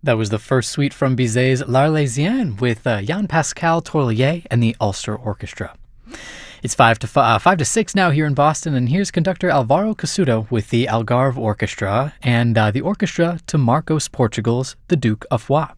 That was the first suite from Bizet's L'Arlésienne with Jan-Pascal Torlier and the Ulster Orchestra. It's 5 to 6 now here in Boston, and here's conductor Alvaro Cassudo with the Algarve Orchestra and the orchestra to Marcos Portugal's The Duke of Foix.